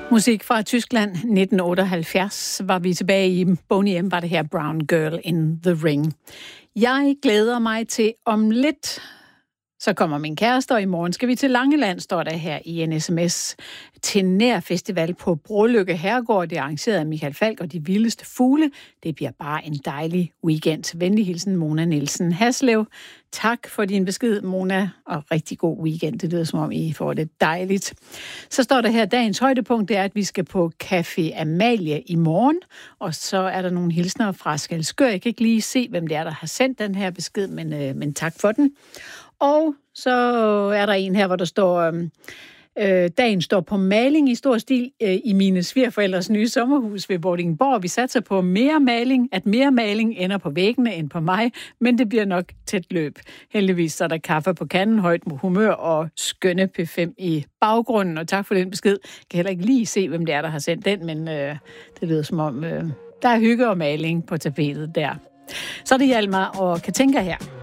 Musik fra Tyskland 1978 var vi tilbage i. Boney M var det her Brown Girl in the Ring. Jeg glæder mig til om lidt. Så kommer min kæreste, og i morgen skal vi til Langeland, står der her i en sms. Til Nær Festival på Broløkke Herregård. Det er arrangeret af Michael Falk og de vildeste fugle. Det bliver bare en dejlig weekend. Venlig hilsen, Mona Nielsen Haslev. Tak for din besked, Mona, og rigtig god weekend. Det lyder som om, I får det dejligt. Så står der her, dagens højdepunkt, det er, at vi skal på Café Amalie i morgen. Og så er der nogle hilsner fra Skælskør. Jeg kan ikke lige se, hvem det er, der har sendt den her besked, men tak for den. Og så er der en her, hvor der står, dagen står på maling i stor stil i mine svigerforældres nye sommerhus ved Vordingborg. Vi satser på mere maling ender på væggene end på mig, men det bliver nok tæt løb. Heldigvis så er der kaffe på kanden, højt humør og skønne P5 i baggrunden. Og tak for den besked. Jeg kan heller ikke lige se, hvem det er, der har sendt den, men det lyder som om, der er hygge og maling på tapetet der. Så er det Hjalmar og Katinka her.